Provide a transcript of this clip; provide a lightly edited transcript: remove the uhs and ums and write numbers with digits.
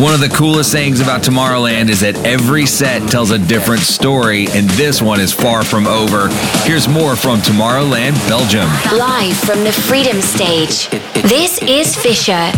One of the coolest things about Tomorrowland is that every set tells a different story, and this one is far from over. Here's more from Tomorrowland, Belgium. Live from the Freedom Stage, this is Fisher.